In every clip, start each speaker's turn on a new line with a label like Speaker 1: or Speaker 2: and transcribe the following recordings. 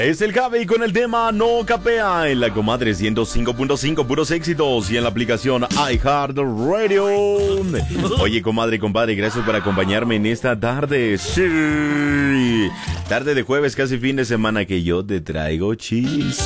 Speaker 1: Es el Javi con el tema No Capea en la Comadre 105.5, puros éxitos, y en la aplicación iHeartRadio. Oye, comadre, compadre, gracias por acompañarme en esta tarde. Sí, tarde de jueves, casi fin de semana, que yo te traigo chisme.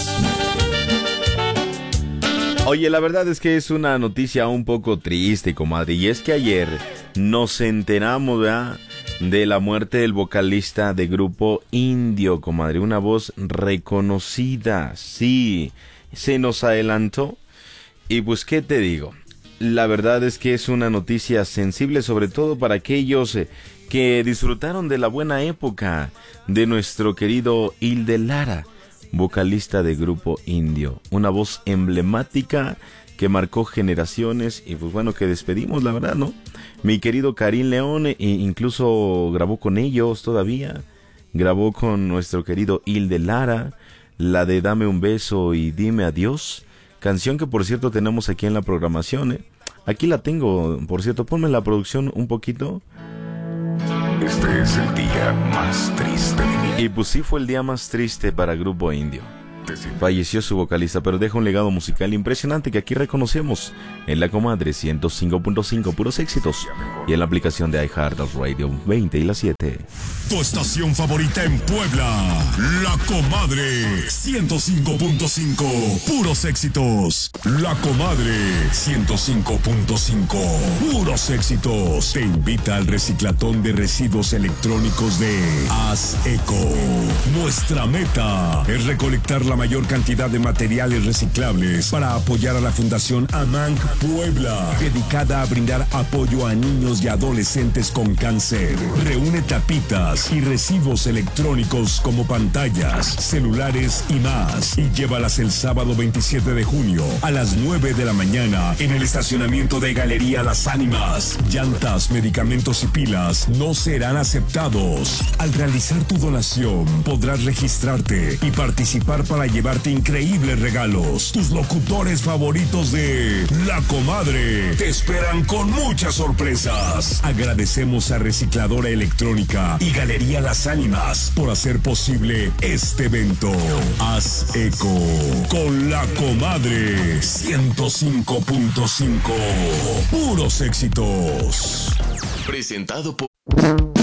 Speaker 1: Oye, la verdad es que es una noticia un poco triste, comadre, y es que ayer nos enteramos, ¿verdad?, de la muerte del vocalista de Grupo Indio, comadre, una voz reconocida. Sí, se nos adelantó. Y pues, ¿qué te digo? La verdad es que es una noticia sensible, sobre todo para aquellos que disfrutaron de la buena época de nuestro querido Hilde Lara, vocalista de Grupo Indio, una voz emblemática que marcó generaciones y pues bueno, que despedimos, la verdad, ¿no? Mi querido Karim León incluso grabó con ellos todavía, grabó con nuestro querido Hilde Lara, la de Dame un beso y dime adiós, canción que por cierto tenemos aquí en la programación, Aquí la tengo, por cierto, ponme la producción un poquito.
Speaker 2: Este es el día más triste de mi vida.
Speaker 1: Y pues sí, fue el día más triste para Grupo Indio. Falleció su vocalista, pero deja un legado musical impresionante que aquí reconocemos en la Comadre 105.5, puros éxitos, y en la aplicación de iHeartRadio 20 y las 7.
Speaker 3: Tu estación favorita en Puebla, La Comadre 105.5, puros éxitos. La Comadre 105.5, puros éxitos. Te invita al reciclatón de residuos electrónicos de Haz Eco. Nuestra meta es recolectar la mayor cantidad de materiales reciclables para apoyar a la Fundación AMANC Puebla, dedicada a brindar apoyo a niños y adolescentes con cáncer. Reúne tapitas y residuos electrónicos como pantallas, celulares y más, y llévalas el sábado 27 de junio a las 9 de la mañana en el estacionamiento de Galería Las Ánimas. Llantas, medicamentos y pilas no serán aceptados. Al realizar tu donación podrás registrarte y participar para llevarte increíbles regalos. Tus locutores favoritos de La Comadre te esperan con muchas sorpresas. Agradecemos a Recicladora Electrónica y Galería Las Ánimas por hacer posible este evento. Haz eco con La Comadre 105.5. Puros éxitos.
Speaker 4: Presentado por